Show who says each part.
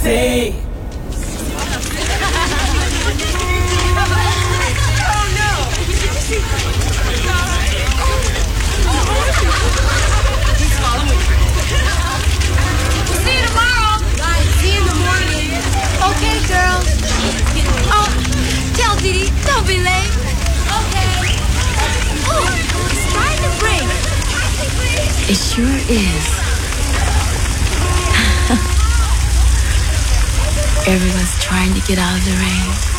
Speaker 1: say.
Speaker 2: See you tomorrow. Bye. See you in the morning. Okay, girls. Oh, tell Didi, don't be late. Okay. Oh, it's starting to break.
Speaker 3: It sure is. Everyone's trying to get out of the rain.